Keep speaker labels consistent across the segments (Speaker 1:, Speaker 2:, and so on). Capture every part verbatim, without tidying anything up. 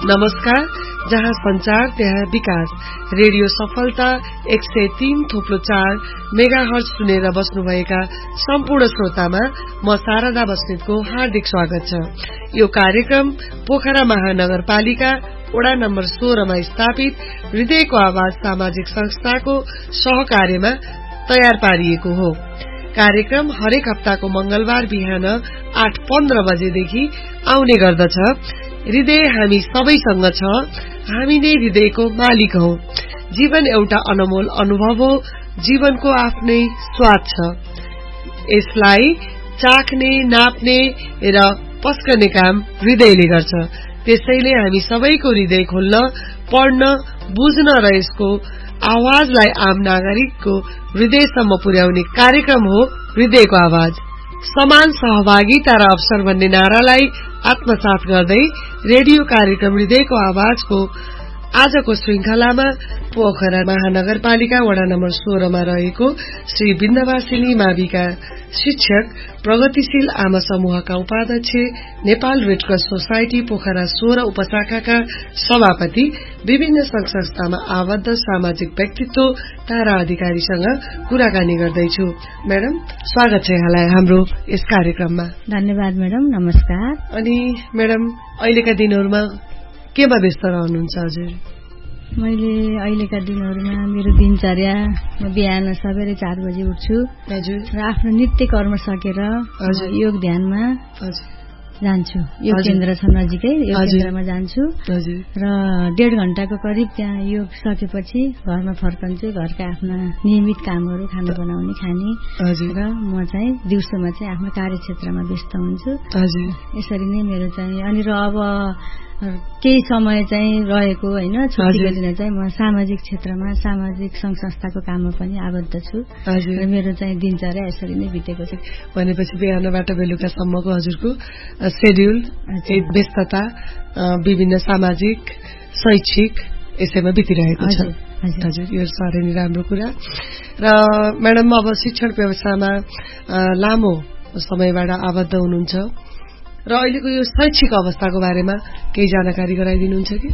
Speaker 1: नमस्कार, जहाँ संचार त्यहाँ विकास। रेडियो सफलता एक सय तीन थोप्लो चार मेगा हर्ज सुनेर बस्नुभएका सम्पूर्ण श्रोतामा म शारदा बस्नेतको हार्दिक स्वागत छ। यो कार्यक्रम पोखरा महानगरपालिका वडा नम्बर सोह्रमा स्थापित हृदयको आवाज सामाजिक संस्थाको सहकार्यमा तयार पारिएको हो। कार्यक्रम हरेक हप्ताको मंगलबार बिहान आठ पन्ध्र बजेदेखि आउने गर्दछ। हृदय हामी सबैसँग छ, हामी नै हृदयको मालिक हौ। जीवन एउटा अनमोल अनुभव हो, जीवनको आफ्नै स्वाद छ। यसलाई चाख्ने, नाप्ने र पस्कने काम हृदयले गर्छ। त्यसैले हामी सबैको हृदय खोल्न, पढ्न, बुझ्न र यसको आवाजलाई आम नागरिकको हृदयसम्म पुर्याउने कार्यक्रम हो हृदयको आवाज। समान सहभागिता र अवसर भन्ने नारालाई आत्मसात गर्दै रेडियो कार्यक्रम हृदयको आवाजको आजको श्रृंखलामा पोखरा महानगरपालिका वडा नम्बर सोह्रमा रहेको श्री बिन्दवासिनी माविका शिक्षक, प्रगतिशील आमा समूहका उपाध्यक्ष, नेपाल रेडक्रस सोसाइटी पोखरा सोह्र उपशाखाका सभापति, विभिन्न संघ संस्थामा आबद्ध सामाजिक व्यक्तित्व तारा अधिकारीसँग कुराकानी गर्दैछु। म्याडम, स्वागत छ यहाँलाई हाम्रो यस कार्यक्रममा।
Speaker 2: धन्यवाद म्याडम, नमस्कार।
Speaker 1: अनि म्याडम, अहिलेका दिनहरूमा केमा व्यस्त रहनुहुन्छ हजुर?
Speaker 2: मैले अहिलेका दिनहरूमा मेरो दिनचर्या, म बिहान सबेरै चार बजे उठ्छु
Speaker 1: हजुर
Speaker 2: र आफ्नो नित्य कर्म सकेर योग ध्यानमा जान्छु। योग केन्द्र छ नजिकै, योग केन्द्रमा जान्छु र डेढ घण्टाको करिब त्यहाँ योग सकेपछि घरमा फर्कन्छु। घरका आफ्ना नियमित कामहरू, खाना बनाउने, खाने र म चाहिँ दिउँसोमा चाहिँ आफ्नो कार्यक्षेत्रमा व्यस्त हुन्छु। यसरी नै मेरो चाहिँ अनि र अब केही समय चाहिँ रहेको होइन, छुट्टीको दिन चाहिँ म सामाजिक क्षेत्रमा, सामाजिक संघ संस्थाको काममा पनि आबद्ध छु र मेरो चाहिँ दिनचर्या यसरी नै बितेको छ।
Speaker 1: भनेपछि बिहानबाट बेलुकासम्मको हजुरको शेड्युल, व्यस्तता विभिन्न सामाजिक, शैक्षिक यसैमा बितिरहेको छ। हजुर, यो साह्रै नै राम्रो कुरा। र म्याडम, अब शिक्षण व्यवसायमा लामो समयबाट आबद्ध हुनुहुन्छ र अहिलेको यो शैक्षिक अवस्थाको बारेमा केही जानकारी गराइदिनुहुन्छ कि?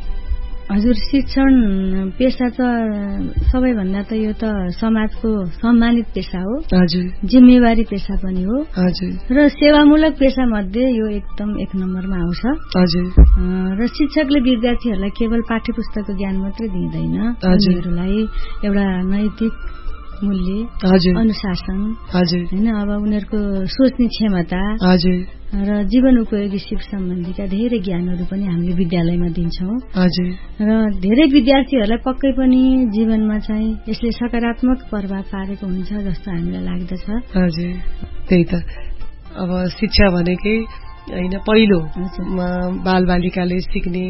Speaker 2: हजुर, शिक्षण पेशा त सबैभन्दा त यो त समाजको सम्मानित पेशा हो, हजुर, जिम्मेवारी पेशा पनि हो, हजुर, र सेवामूलक पेशा मध्ये यो एकदम एक नम्बरमा आउँछ। हजुर, र शिक्षकले विद्यार्थीहरूलाई केवल पाठ्य पुस्तकको ज्ञान मात्रै दिँदैन, उनीहरूलाई एउटा नैतिक मूल्य, हजुर, अनुशासन, हजुर, हैन, अब उनीहरूको सोच्ने क्षमता, हजुर, र जीवन उपयोगी सिप सम्बन्धीका धेरै ज्ञानहरू पनि हामीले विद्यालयमा दिन्छौं। हजुर, र धेरै विद्यार्थीहरूलाई पक्कै पनि जीवनमा चाहिँ यसले सकारात्मक प्रभाव पारेको हुन्छ जस्तो हामीलाई लाग्दछ।
Speaker 1: हजुर, त्यही त। अब शिक्षा भनेकै हैन, पहिलो बालबालिकाले सिक्ने,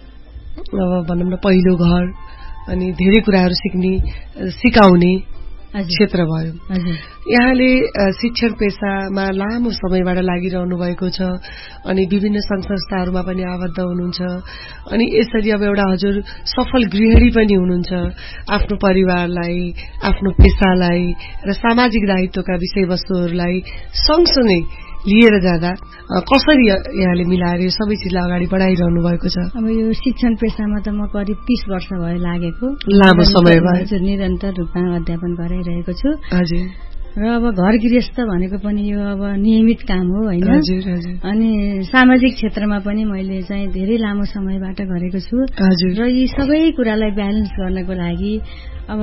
Speaker 1: अब भनौँ न पहिलो घर, अनि धेरै कुराहरू सिक्ने, सिकाउने क्षेत्र भयो। यहाँले शिक्षण पेशामा लामो समयबाट लागिरहनु भएको छ अनि विभिन्न संघ संस्थाहरूमा पनि आबद्ध हुनुहुन्छ अनि यसरी अब एउटा हजुर सफल गृहिणी पनि हुनुहुन्छ। आफ्नो परिवारलाई, आफ्नो पेशालाई र सामाजिक दायित्वका विषयवस्तुहरूलाई सँगसँगै लिएर जाँदा कसरी यहाँले मिलाएर यो सबै चिजलाई अगाडि बढाइरहनु भएको छ?
Speaker 2: अब यो शिक्षण पेशामा त म करिब तीस वर्ष भयो लागेको,
Speaker 1: लामो समय भयो,
Speaker 2: निरन्तर रूपमा अध्यापन गराइरहेको छु।
Speaker 1: हजुर,
Speaker 2: र अब घर गृहस्थ भनेको पनि यो अब नियमित काम हो हैन।
Speaker 1: हजुर, हजुर।
Speaker 2: अनि सामाजिक क्षेत्रमा पनि मैले चाहिँ धेरै लामो समयबाट गरेको छु।
Speaker 1: हजुर,
Speaker 2: र यी सबै कुरालाई ब्यालेन्स गर्नको लागि अब